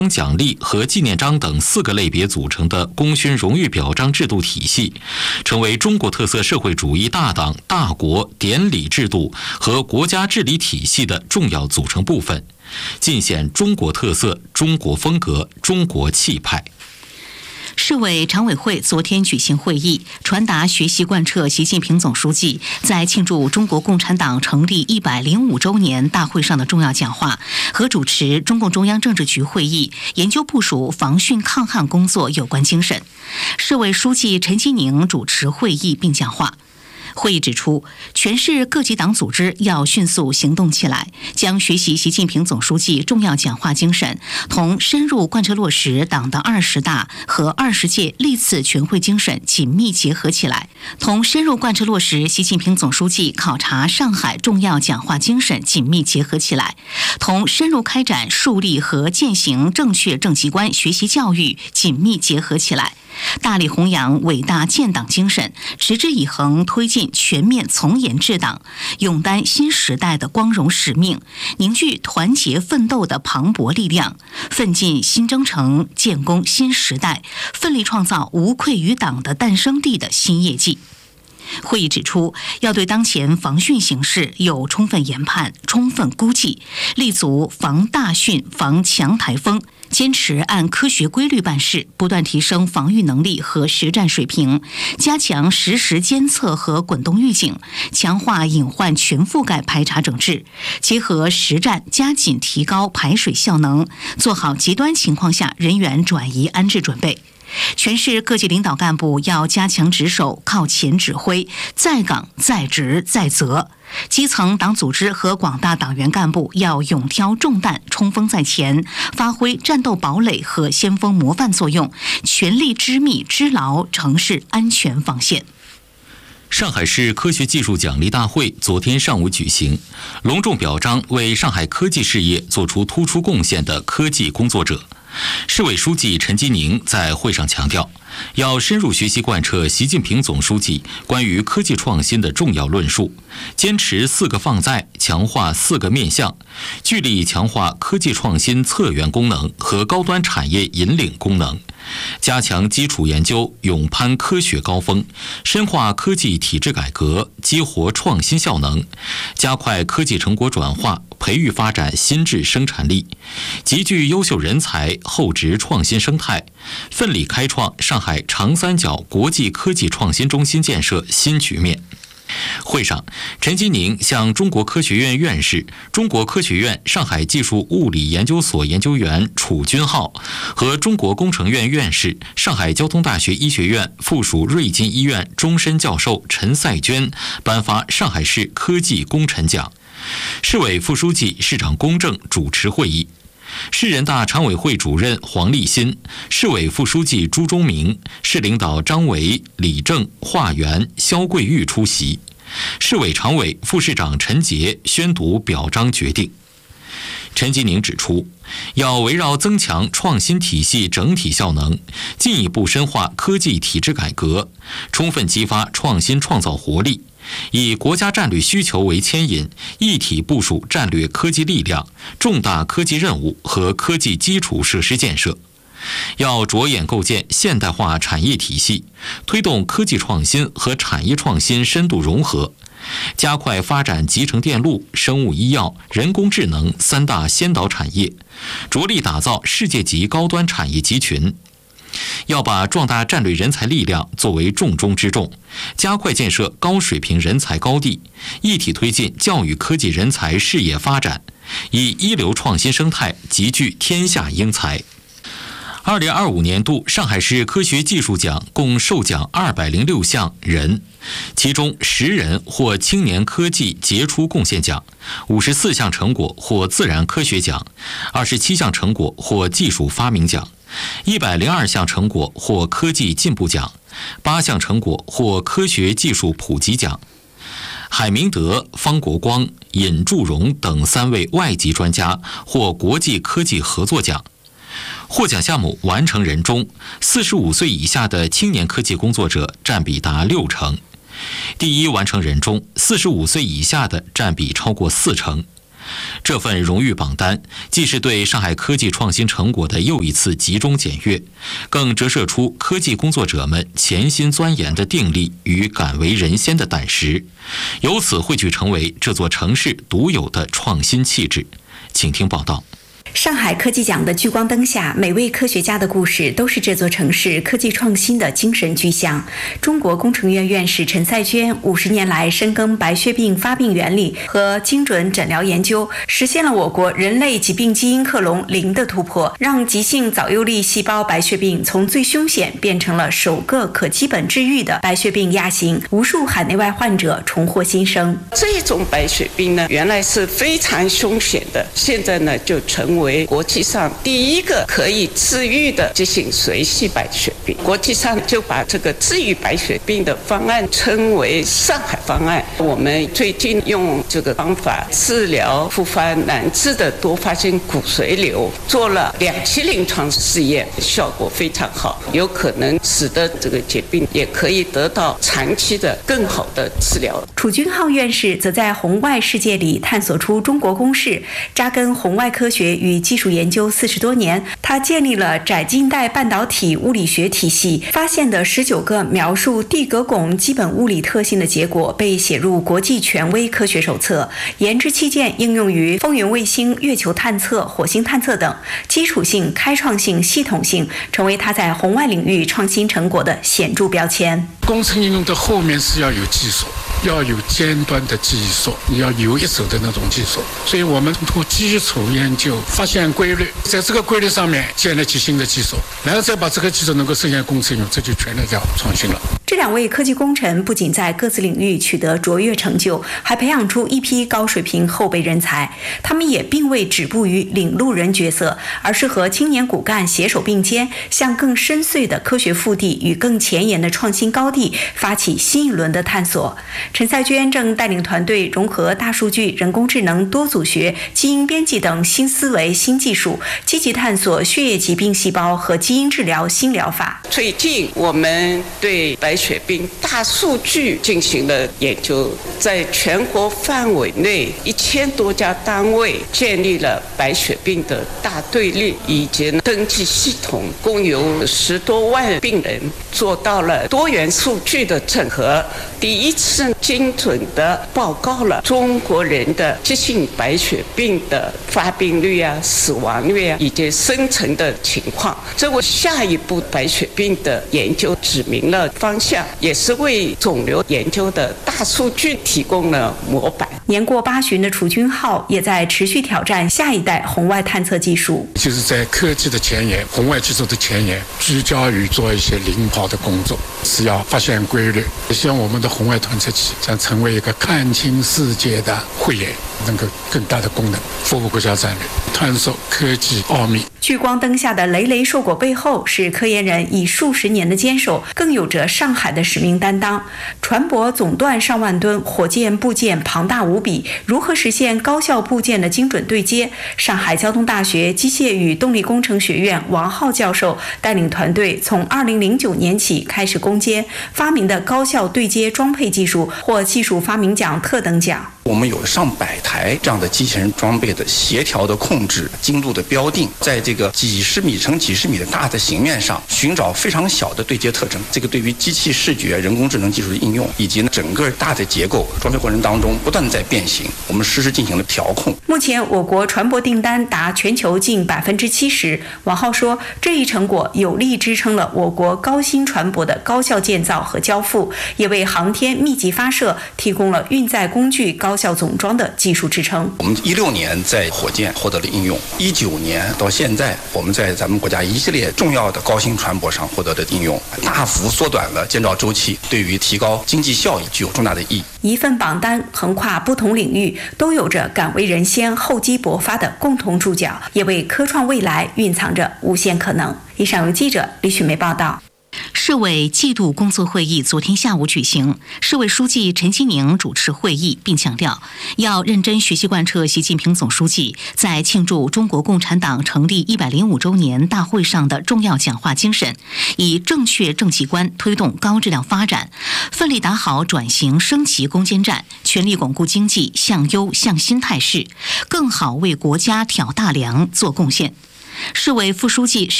奖励和纪念章等4个类别组成的功勋荣誉表彰制度体系，成为中国特色社会主义大党大国典礼制度和国家治理体系的重要组成部分，尽显中国特色、中国风格、中国气派。 市委常委会昨天举行会议，传达学习贯彻习近平总书记在庆祝中国共产党成立105周年大会上的重要讲话和主持中共中央政治局会议研究部署防汛抗旱工作有关精神。市委书记陈吉宁主持会议并讲话。会议指出，全市各级党组织要迅速行动起来，将学习习近平总书记重要讲话精神同深入贯彻落实党的20大和20届历次全会精神紧密结合起来，同深入贯彻落实习近平总书记考察上海重要讲话精神紧密结合起来，同深入开展树立和践行正确政绩观学习教育紧密结合起来，大力弘扬伟大建党精神，持之以恒推进全面从严治党，勇担新时代的光荣使命，凝聚团结奋斗的磅礴力量，奋进新征程，建功新时代，奋力创造无愧于党的诞生地的新业绩。会议指出，要对当前防汛形势有充分研判、充分估计，立足防大汛、防强台风，坚持按科学规律办事，不断提升防御能力和实战水平，加强实时监测和滚动预警，强化隐患全覆盖排查整治，结合实战加紧提高排水效能，做好极端情况下人员转移安置准备。全市各级领导干部要加强值守靠前指挥，在岗在职在责。基层党组织和广大党员干部要勇挑重担，冲锋在前，发挥战斗堡垒和先锋模范作用，全力织密织牢城市安全防线。 上海市科学技术奖励大会昨天上午举行，隆重表彰为上海科技事业做出突出贡献的科技工作者。市委书记陈吉宁在会上强调，要深入学习贯彻习近平总书记关于科技创新的重要论述，坚持4个放在，强化4个面向，聚力强化科技创新策源功能和高端产业引领功能，加强基础研究，勇攀科学高峰，深化科技体制改革，激活创新效能，加快科技成果转化，培育发展新质生产力，集聚优秀人才，厚植创新生态，奋力开创上海长三角国际科技创新中心建设新局面。会上，陈吉宁向中国科学院院士、中国科学院上海技术物理研究所研究员楚君浩和中国工程院院士、上海交通大学医学院附属瑞金医院终身教授陈赛娟颁发上海市科技功臣奖。市委副书记、市长龚正主持会议。市人大常委会主任黄立新、市委副书记朱忠明、市领导张维、李正、华元、肖桂玉出席。市委常委、副市长陈杰宣读表彰决定。陈吉宁指出，要围绕增强创新体系整体效能，进一步深化科技体制改革，充分激发创新创造活力，以国家战略需求为牵引，一体部署战略科技力量、重大科技任务和科技基础设施建设。要着眼构建现代化产业体系，推动科技创新和产业创新深度融合，加快发展集成电路、生物医药、人工智能3大先导产业，着力打造世界级高端产业集群。要把壮大战略人才力量作为重中之重，加快建设高水平人才高地，一体推进教育科技人才事业发展，以一流创新生态集聚天下英才。2025年度上海市科学技术奖共授奖206项人，其中10人获青年科技杰出贡献奖，54项成果获自然科学奖，27项成果获技术发明奖，102项成果获科技进步奖，8项成果获科学技术普及奖。海明德、方国光、尹祝融等3位外籍专家获国际科技合作奖。获奖项目完成人中，45岁以下的青年科技工作者占比达60%，第一完成人中45岁以下的占比超过40%。 这份荣誉榜单既是对上海科技创新成果的又一次集中检阅，更折射出科技工作者们潜心钻研的定力与敢为人先的胆识，由此汇聚成为这座城市独有的创新气质。请听报道。 上海科技奖的聚光灯下，每位科学家的故事都是这座城市科技创新的精神具象。中国工程院院士陈赛娟50年来深耕白血病发病原理和精准诊疗研究，实现了我国人类疾病基因克隆0的突破，让急性早幼粒细胞白血病从最凶险变成了首个可基本治愈的白血病亚型，无数海内外患者重获新生。 这种白血病呢，原来是非常凶险的，现在呢就成为国际上第一个可以治愈的急性髓系白血病。国际上就把这个治愈白血病的方案称为上海方案。我们最近用这个方法治疗复发难治的多发性骨髓瘤，做了2期临床试验，效果非常好，有可能使得这个疾病也可以得到长期的更好的治疗。 楚君浩院士则在红外世界里探索出中国公式，扎根红外科学与技术研究40多年，他建立了窄近代半导体物理学体系，发现的19个描述地格汞基本物理特性的结果被写入国际权威科学手册，研制器件应用于风云卫星、月球探测、火星探测等，基础性、开创性、系统性成为他在红外领域创新成果的显著标签。 工程应用的后面是要有技术，要有尖端的技术，你要有一手的那种技术，所以我们通过基础研究发现规律，在这个规律上面建立起新的技术，然后再把这个技术能够实现工程应用，这就全力叫创新了。 这2位科技功臣不仅在各自领域取得卓越成就，还培养出一批高水平后备人才。他们也并未止步于领路人角色，而是和青年骨干携手并肩，向更深邃的科学腹地与更前沿的创新高地发起新一轮的探索。陈赛娟正带领团队融合大数据、人工智能、多组学、基因编辑等新思维、新技术，积极探索血液疾病细胞和基因治疗新疗法。 最近我们对白血病大数据进行了研究，在全国范围内1000多家单位建立了白血病的大队列以及登记系统，共有10多万病人，做到了多元数据的整合，第一次精准地报告了中国人的急性白血病的发病率啊、死亡率啊以及生成的情况，这为下一步白血病的研究指明了方向，也是为肿瘤研究的大数据提供了模板。 年过80的楚君浩也在持续挑战下一代红外探测技术， 就是在科技的前沿、红外技术的前沿，聚焦于做一些领跑的工作，是要发现规律。希望我们的红外探测器将成为一个看清世界的慧眼，能够更大的功能，服务国家战略，探索科技奥秘。 聚光灯下的累累硕果背后，是科研人以数十年的坚守，更有着上海的使命担当。船舶总段上万吨，火箭部件庞大无比，如何实现高效部件的精准对接？上海交通大学机械与动力工程学院王浩教授带领团队，从2009年起开始攻坚，发明的高效对接装配技术获技术发明奖特等奖。 我们有上百台这样的机器人装备的协调的控制、精度的标定，在这个几十米乘几十米的大的形面上寻找非常小的对接特征。这个对于机器视觉、人工智能技术的应用，以及整个大的结构装配过程当中不断在变形，我们实时进行了调控。 目前我国船舶订单达全球近70%。王浩说，这一成果有力支撑了我国高新船舶的高效建造和交付，也为航天密集发射提供了运载工具高效总装的技术支撑。 我们16年在火箭获得了应用，19年到现在，我们在咱们国家一系列重要的高新船舶上获得的应用，大幅缩短了建造周期，对于提高经济效益具有重大的意义。 一份榜单横跨不同领域，都有着敢为人先、厚积薄发的共同注脚，也为科创未来蕴藏着无限可能。以上由记者李雪梅报道。 市委季度工作会议昨天下午举行，市委书记陈吉宁主持会议，并强调要认真学习贯彻习近平总书记在庆祝中国共产党成立105周年大会上的重要讲话精神，以正确政绩观推动高质量发展，奋力打好转型升级攻坚战，全力巩固经济向优向新态势，更好为国家挑大梁做贡献。市委副书记、市